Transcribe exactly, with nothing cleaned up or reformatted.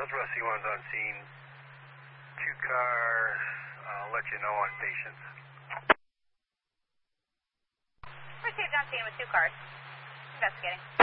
those Rusty ones on scene. Two cars. I'll let you know on patients. Received on scene with two cars. Investigating.